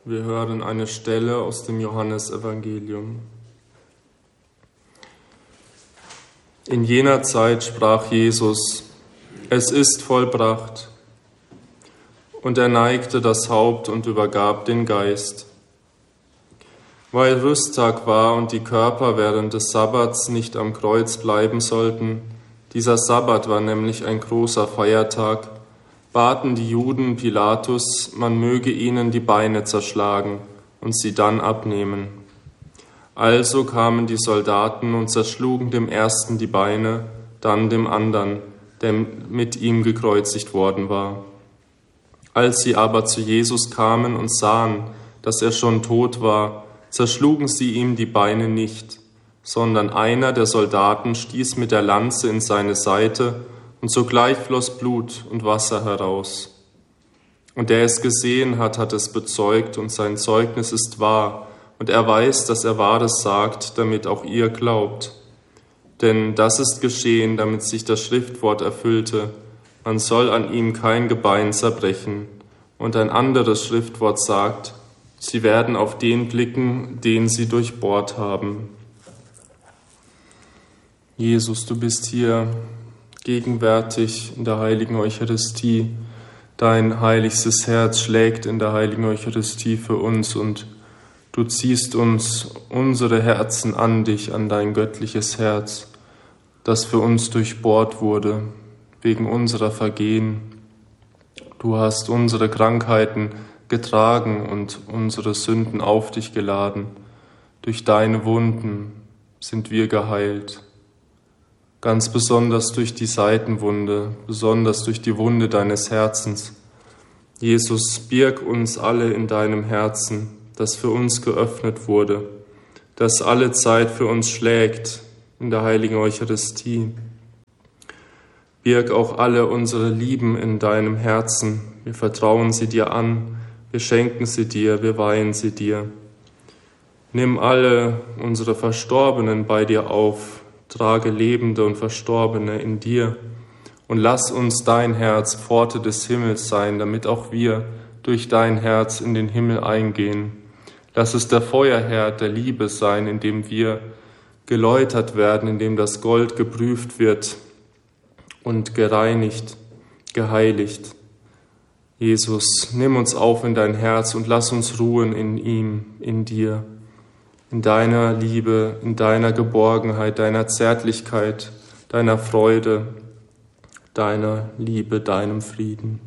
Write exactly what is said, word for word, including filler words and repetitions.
Wir hören eine Stelle aus dem Johannesevangelium. In jener Zeit sprach Jesus: Es ist vollbracht. Und er neigte das Haupt und übergab den Geist. Weil Rüsttag war und die Körper während des Sabbats nicht am Kreuz bleiben sollten, dieser Sabbat war nämlich ein großer Feiertag, baten die Juden Pilatus, man möge ihnen die Beine zerschlagen und sie dann abnehmen. Also kamen die Soldaten und zerschlugen dem ersten die Beine, dann dem anderen, der mit ihm gekreuzigt worden war. Als sie aber zu Jesus kamen und sahen, dass er schon tot war, zerschlugen sie ihm die Beine nicht, sondern einer der Soldaten stieß mit der Lanze in seine Seite, und sogleich floss Blut und Wasser heraus. Und der es gesehen hat, hat es bezeugt, und sein Zeugnis ist wahr, und er weiß, dass er Wahres sagt, damit auch ihr glaubt. Denn das ist geschehen, damit sich das Schriftwort erfüllte: Man soll an ihm kein Gebein zerbrechen. Und ein anderes Schriftwort sagt: Sie werden auf den blicken, den sie durchbohrt haben. Jesus, du bist hier gegenwärtig in der heiligen Eucharistie. Dein heiligstes Herz schlägt in der heiligen Eucharistie für uns und du ziehst uns unsere Herzen an dich, an dein göttliches Herz, das für uns durchbohrt wurde, wegen unserer Vergehen. Du hast unsere Krankheiten getragen und unsere Sünden auf dich geladen. Durch deine Wunden sind wir geheilt. Ganz besonders durch die Seitenwunde, besonders durch die Wunde deines Herzens. Jesus, birg uns alle in deinem Herzen, das für uns geöffnet wurde, das alle Zeit für uns schlägt in der heiligen Eucharistie. Birg auch alle unsere Lieben in deinem Herzen. Wir vertrauen sie dir an, wir schenken sie dir, wir weihen sie dir. Nimm alle unsere Verstorbenen bei dir auf, trage Lebende und Verstorbene in dir und lass uns dein Herz Pforte des Himmels sein, damit auch wir durch dein Herz in den Himmel eingehen. Lass es der Feuerherd der Liebe sein, in dem wir geläutert werden, in dem das Gold geprüft wird und gereinigt, geheiligt. Jesus, nimm uns auf in dein Herz und lass uns ruhen in ihm, in dir. In deiner Liebe, in deiner Geborgenheit, deiner Zärtlichkeit, deiner Freude, deiner Liebe, deinem Frieden.